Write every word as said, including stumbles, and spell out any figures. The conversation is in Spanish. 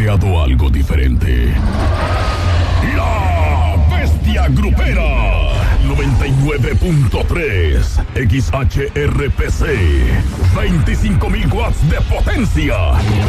llegado algo diferente. La Bestia Grupera. noventa y nueve punto tres X H R P C. veinticinco mil watts de potencia.